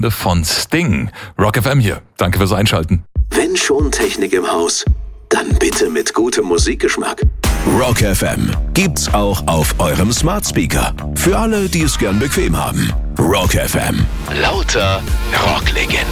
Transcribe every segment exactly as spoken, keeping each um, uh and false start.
von Sting. Rock F M hier. Danke fürs Einschalten. Wenn schon Technik im Haus, dann bitte mit gutem Musikgeschmack. Rock F M gibt's auch auf eurem Smart Speaker. Für alle, die es gern bequem haben. Rock F M. Lauter Rocklegenden.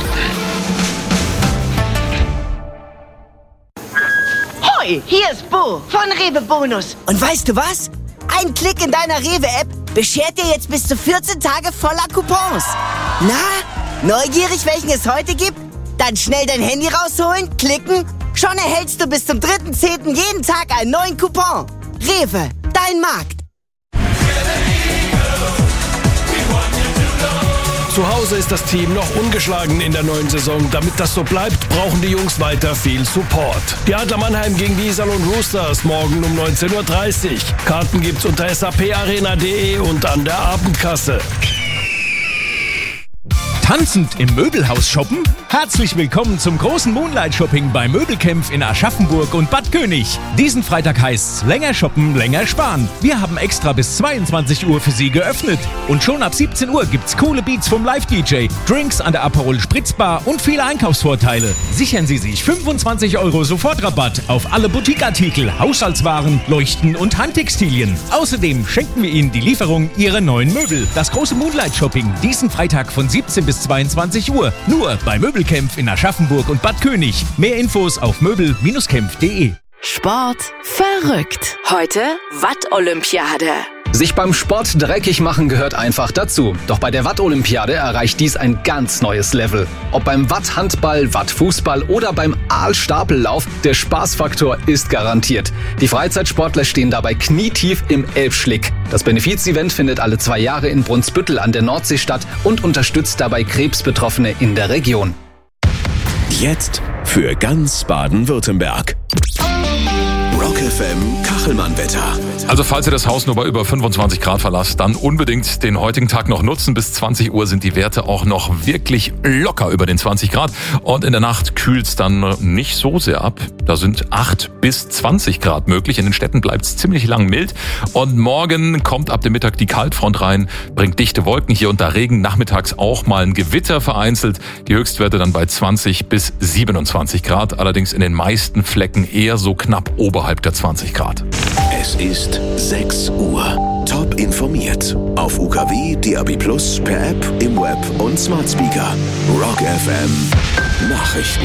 Hoi, hier ist Bo von Rewe Bonus. Und weißt du was? Ein Klick in deiner Rewe-App beschert dir jetzt bis zu vierzehn Tage voller Coupons. Na, neugierig, welchen es heute gibt? Dann schnell dein Handy rausholen, klicken. Schon erhältst du bis zum dritten zehnten jeden Tag einen neuen Coupon. Rewe, dein Markt. Zu Hause ist das Team noch ungeschlagen in der neuen Saison. Damit das so bleibt, brauchen die Jungs weiter viel Support. Die Adler Mannheim gegen die Iserlohn Roosters morgen um neunzehn Uhr dreißig. Karten gibt's unter S A P arena punkt de und an der Abendkasse. Tanzend im Möbelhaus shoppen? Herzlich willkommen zum großen Moonlight Shopping bei Möbelkämpf in Aschaffenburg und Bad König. Diesen Freitag heißt's länger shoppen, länger sparen. Wir haben extra bis zweiundzwanzig Uhr für Sie geöffnet. Und schon ab siebzehn Uhr gibt's coole Beats vom Live-D J, Drinks an der Aperol Spritzbar und viele Einkaufsvorteile. Sichern Sie sich fünfundzwanzig Euro Sofortrabatt auf alle Boutiqueartikel, Haushaltswaren, Leuchten und Handtextilien. Außerdem schenken wir Ihnen die Lieferung Ihrer neuen Möbel. Das große Moonlight Shopping diesen Freitag von siebzehn bis zweiundzwanzig Uhr. Nur bei Möbelkämpf in Aschaffenburg und Bad König. Mehr Infos auf möbel kämpf punkt de. Sport verrückt. Heute Watt-Olympiade. Sich beim Sport dreckig machen gehört einfach dazu. Doch bei der Watt-Olympiade erreicht dies ein ganz neues Level. Ob beim Watt-Handball, Watt-Fußball oder beim Aalstapellauf, der Spaßfaktor ist garantiert. Die Freizeitsportler stehen dabei knietief im Elbschlick. Das Benefiz-Event findet alle zwei Jahre in Brunsbüttel an der Nordsee statt und unterstützt dabei Krebsbetroffene in der Region. Jetzt für ganz Baden-Württemberg. Rock F M Kachelmann-Wetter. Also falls ihr das Haus nur bei über fünfundzwanzig Grad verlasst, dann unbedingt den heutigen Tag noch nutzen. Bis zwanzig Uhr sind die Werte auch noch wirklich locker über den zwanzig Grad. Und in der Nacht kühlt's dann nicht so sehr ab. Da sind acht bis zwanzig Grad möglich. In den Städten bleibt's ziemlich lang mild. Und morgen kommt ab dem Mittag die Kaltfront rein, bringt dichte Wolken, hier und da Regen. Nachmittags auch mal ein Gewitter vereinzelt. Die Höchstwerte dann bei zwanzig bis siebenundzwanzig Grad. Allerdings in den meisten Flecken eher so knapp oberhalb der zwanzig Grad. Es ist sechs Uhr. Top informiert. Auf U K W, D A B Plus, per App, im Web und Smart Speaker. Rock F M Nachrichten.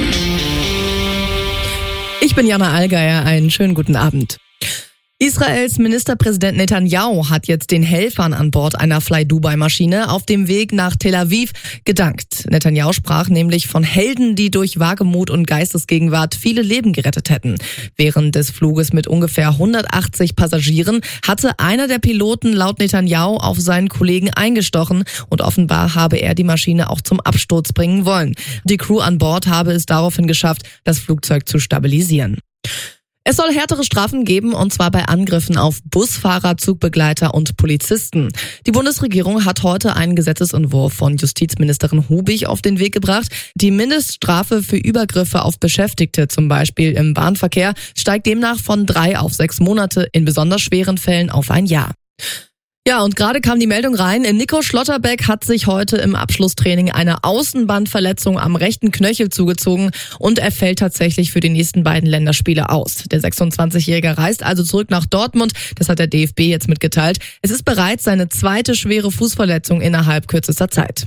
Ich bin Jana Allgeier. Einen schönen guten Abend. Israels Ministerpräsident Netanyahu hat jetzt den Helfern an Bord einer Fly-Dubai-Maschine auf dem Weg nach Tel Aviv gedankt. Netanyahu sprach nämlich von Helden, die durch Wagemut und Geistesgegenwart viele Leben gerettet hätten. Während des Fluges mit ungefähr hundertachtzig Passagieren hatte einer der Piloten laut Netanyahu auf seinen Kollegen eingestochen und offenbar habe er die Maschine auch zum Absturz bringen wollen. Die Crew an Bord habe es daraufhin geschafft, das Flugzeug zu stabilisieren. Es soll härtere Strafen geben, und zwar bei Angriffen auf Busfahrer, Zugbegleiter und Polizisten. Die Bundesregierung hat heute einen Gesetzesentwurf von Justizministerin Hubig auf den Weg gebracht. Die Mindeststrafe für Übergriffe auf Beschäftigte, zum Beispiel im Bahnverkehr, steigt demnach von drei auf sechs Monate, in besonders schweren Fällen auf ein Jahr. Ja, und gerade kam die Meldung rein, Nico Schlotterbeck hat sich heute im Abschlusstraining eine Außenbandverletzung am rechten Knöchel zugezogen und er fällt tatsächlich für die nächsten beiden Länderspiele aus. Der sechsundzwanzigjährige reist also zurück nach Dortmund, das hat der D F B jetzt mitgeteilt. Es ist bereits seine zweite schwere Fußverletzung innerhalb kürzester Zeit.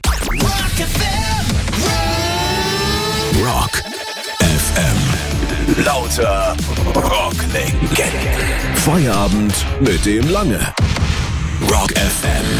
Rock F M. Lauter Rocklegenden. Feierabend mit dem Lange. Rock F M.